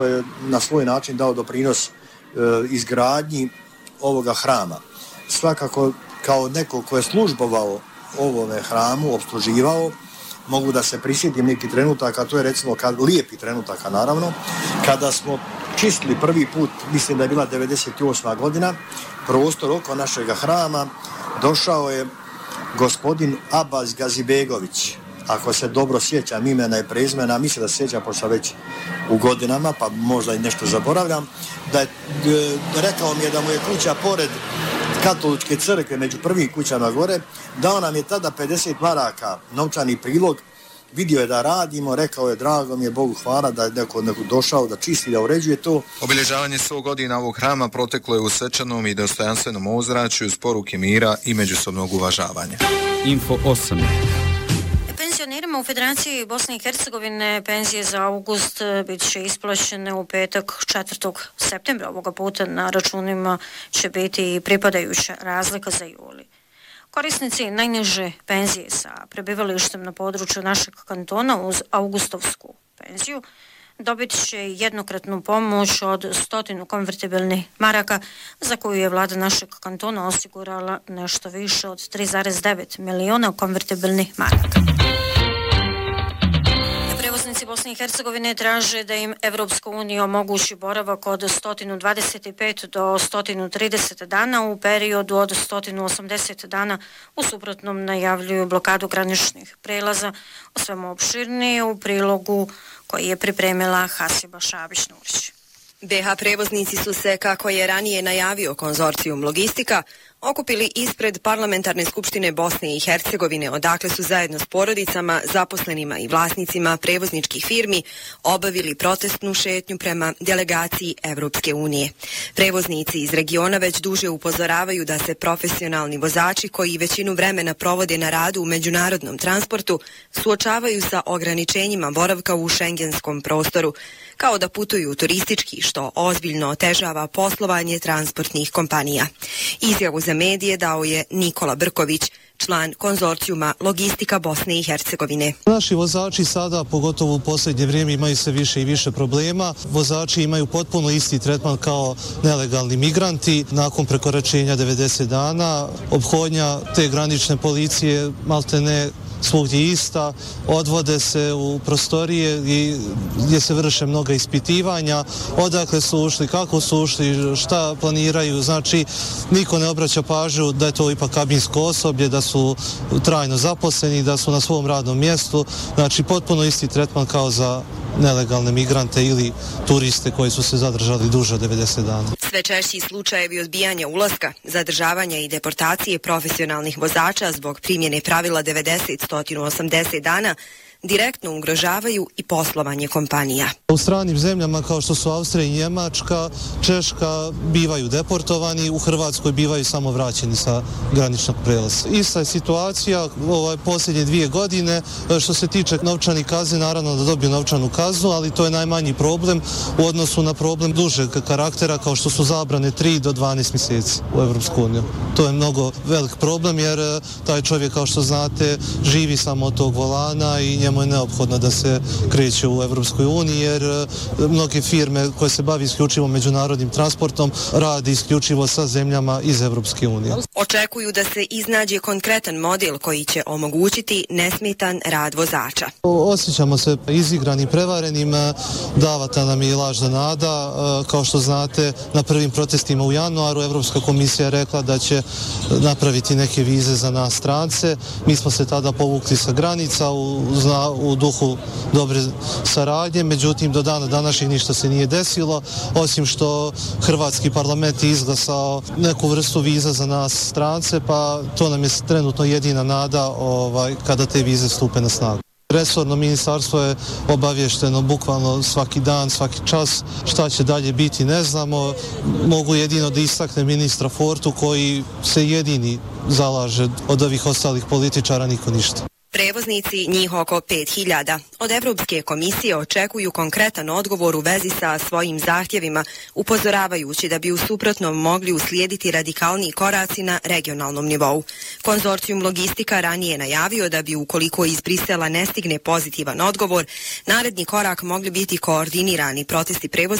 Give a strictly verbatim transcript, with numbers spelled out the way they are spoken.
je na svoj način dao doprinos e, izgradnji ovoga hrama. Svakako kao neko ko je službovao ovome hramu, opsluživao, mogu da se prisjetim neki trenutaka, to je recimo kad, lijepi trenutaka naravno, kada smo čistili prvi put, mislim da je bila devedeset osma godina, prostor oko našeg hrama, došao je gospodin Abbas Gazibegović, ako se dobro sjećam imena i prezimena, mislim da se sjećam pošto već u godinama, pa možda i nešto zaboravljam, da je, rekao mi je da mu je kuća pored katoličke crkve među prvim kućama gore, dao nam je tada pedeset maraka novčani prilog, vidio je da radimo, rekao je drago mi je, Bogu hvala da je neko, neko došao da čisti, da uređuje to. Obilježavanje sto godina ovog hrama proteklo je u svečanom i dostojanstvenom ozračju uz poruke mira i međusobnog uvažavanja. Info osam. Penzionerima u Federaciji Bosne i Hercegovine penzije za august bit će isplaćene u petak četvrtog septembra. Ovoga puta na računima će biti i pripadajuća razlika za juli. Korisnici najniže penzije sa prebivalištem na području našeg kantona uz augustovsku penziju dobit će jednokratnu pomoć od stotinu konvertibilnih maraka za koju je vlada našeg kantona osigurala nešto više od tri zarez devet miliona konvertibilnih maraka. Prevoznici Bosne i Hercegovine traže da im Evropska unija omogući boravak od sto dvadeset pet do sto trideset dana u periodu od sto osamdeset dana, u suprotnom najavljuju blokadu graničnih prelaza. O svemu opširnije u prilogu koji je pripremila Hasiba Šabić-Nurić. be ha prevoznici su se, kako je ranije najavio konzorcijum Logistika, okupili ispred Parlamentarne skupštine Bosne i Hercegovine, odakle su zajedno s porodicama, zaposlenima i vlasnicima prevozničkih firmi obavili protestnu šetnju prema delegaciji Evropske unije. Prevoznici iz regiona već duže upozoravaju da se profesionalni vozači koji većinu vremena provode na radu u međunarodnom transportu suočavaju sa ograničenjima boravka u šengenskom prostoru, kao da putuju turistički, što ozbiljno otežava poslovanje transportnih kompanija. Izjavu za medije dao je Nikola Brković, član konzorcijuma Logistika Bosne i Hercegovine. Naši vozači sada, pogotovo u posljednje vrijeme, imaju sve više i više problema. Vozači imaju potpuno isti tretman kao nelegalni migranti. Nakon prekoračenja devedeset dana, ophodnja te granične policije maltene svugdje ista, odvode se u prostorije i gdje se vrše mnoga ispitivanja, odakle su ušli, kako su ušli, šta planiraju, znači niko ne obraća pažnju da je to ipak kabinsko osoblje, da su trajno zaposleni, da su na svom radnom mjestu, znači potpuno isti tretman kao za nelegalne migrante ili turiste koji su se zadržali duže od devedeset dana. Sve češći slučajevi odbijanja ulaska, zadržavanja i deportacije profesionalnih vozača zbog primjene pravila devedeset do sto osamdeset dana direktno ugrožavaju i poslovanje kompanija. U stranim zemljama kao što su Austrija i Njemačka, Češka bivaju deportovani, u Hrvatskoj bivaju samo vraćeni sa graničnog prelaza. Ista je situacija ovaj, posljednje dvije godine. Što se tiče novčanih kazni, naravno da dobiju novčanu kaznu, ali to je najmanji problem u odnosu na problem dužeg karaktera kao što su zabrane tri do dvanaest mjeseci u Evropsku uniju. To je mnogo velik problem jer taj čovjek, kao što znate, živi samo od tog volana i njemu je neophodno da se kreće u Evropskoj uniji jer mnoge firme koje se bavi isključivo međunarodnim transportom radi isključivo sa zemljama iz Evropske unije. Očekuju da se iznađe konkretan model koji će omogućiti nesmetan rad vozača. Osjećamo se izigranim, prevarenim, davata nam je i lažna nada. Kao što znate, na prvim protestima u januaru Evropska komisija je rekla da će napraviti neke vize za nas strance. Mi smo se tada povukli sa granica u, u duhu dobre saradnje, međutim do dana današnjeg ništa se nije desilo, osim što Hrvatski parlament je izglasao neku vrstu viza za nas strance, pa to nam je trenutno jedina nada ovaj, kada te vize stupe na snagu. Resorno ministarstvo je obavješteno bukvalno svaki dan, svaki čas, šta će dalje biti ne znamo. Mogu jedino da istakne ministra Fortu koji se jedini zalaže od ovih ostalih političara, niko ništa. Prevoznici, njih oko pet hiljada, od Evropske komisije očekuju konkretan odgovor u vezi sa svojim zahtjevima, upozoravajući da bi u suprotnom mogli uslijediti radikalniji koraci na regionalnom nivou. Konzorcijum Logistika ranije najavio da bi, ukoliko iz Brisela ne stigne pozitivan odgovor, naredni korak mogli biti koordinirani protesti prevoznika